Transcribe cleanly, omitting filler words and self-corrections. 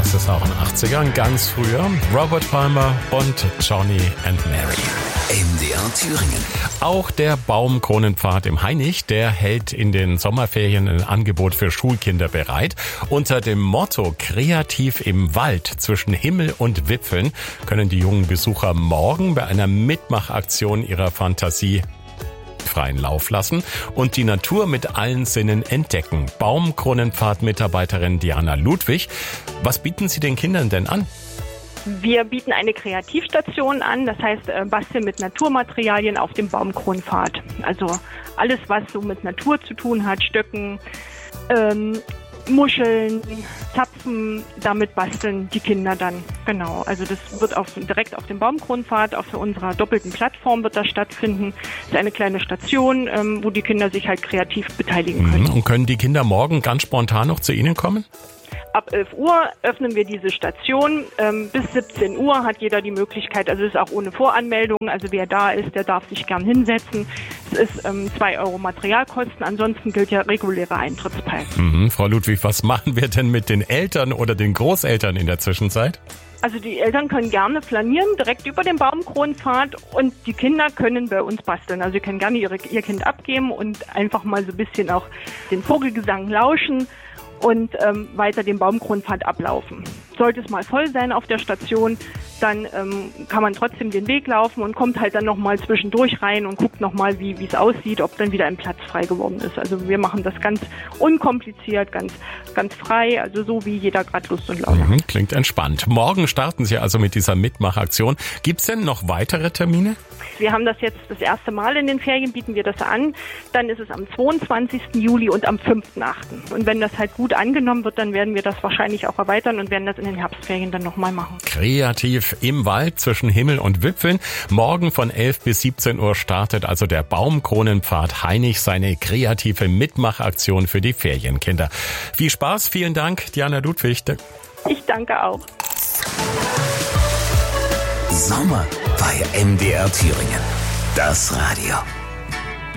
Das ist auch in den 80ern, ganz früher. Robert Palmer und Johnny and Mary. MDR Thüringen. Auch der Baumkronenpfad im Hainich, der hält in den Sommerferien ein Angebot für Schulkinder bereit. Unter dem Motto Kreativ im Wald zwischen Himmel und Wipfeln können die jungen Besucher morgen bei einer Mitmachaktion ihrer Fantasie freien Lauf lassen und die Natur mit allen Sinnen entdecken. Baumkronenpfad-Mitarbeiterin Diana Ludwig, was bieten Sie den Kindern denn an? Wir bieten eine Kreativstation an, das heißt basteln mit Naturmaterialien auf dem Baumkronenpfad. Also alles, was so mit Natur zu tun hat, Stöcken, Muscheln, Zapfen, damit basteln die Kinder dann. Genau, also das wird direkt auf dem Baumkronenpfad, auf unserer doppelten Plattform wird das stattfinden. Das ist eine kleine Station, wo die Kinder sich halt kreativ beteiligen können. Und können die Kinder morgen ganz spontan noch zu Ihnen kommen? Ab 11 Uhr öffnen wir diese Station. Bis 17 Uhr hat jeder die Möglichkeit, also es ist auch ohne Voranmeldung, also wer da ist, der darf sich gern hinsetzen. Es ist 2 Euro Materialkosten, ansonsten gilt ja regulärer Eintrittspreis. Frau Ludwig, was machen wir denn mit den Eltern oder den Großeltern in der Zwischenzeit? Also die Eltern können gerne flanieren, direkt über den Baumkronenpfad und die Kinder können bei uns basteln. Also sie können gerne ihr Kind abgeben und einfach mal so ein bisschen auch den Vogelgesang lauschen und weiter den Baumkronenpfad ablaufen. Sollte es mal voll sein auf der Station, dann kann man trotzdem den Weg laufen und kommt halt dann nochmal zwischendurch rein und guckt nochmal, wie es aussieht, ob dann wieder ein Platz frei geworden ist. Also wir machen das ganz unkompliziert, ganz frei, also so wie jeder gerade Lust und Laune hat. Klingt entspannt. Morgen starten Sie also mit dieser Mitmachaktion. Gibt es denn noch weitere Termine? Wir haben das jetzt das erste Mal in den Ferien, bieten wir das an. Dann ist es am 22. Juli und am 5.8. Und wenn das halt gut angenommen wird, dann werden wir das wahrscheinlich auch erweitern und werden das in den Herbstferien dann nochmal machen. Kreativ im Wald zwischen Himmel und Wipfeln. Morgen von 11 bis 17 Uhr startet also der Baumkronenpfad Hainich seine kreative Mitmachaktion für die Ferienkinder. Viel Spaß, vielen Dank, Diana Ludwig. Ich danke auch. Sommer bei MDR Thüringen. Das Radio.